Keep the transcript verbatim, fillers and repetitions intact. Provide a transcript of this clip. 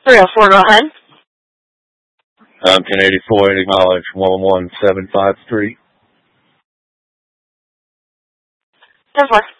three oh four, go ahead. Um, ten eighty-four, acknowledge one one seven five three. ten four.